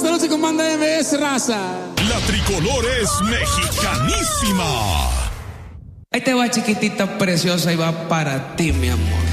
esta noche con Banda MS, raza. La tricolor es mexicanísima. Ahí te va, chiquitita preciosa, y va para ti, mi amor.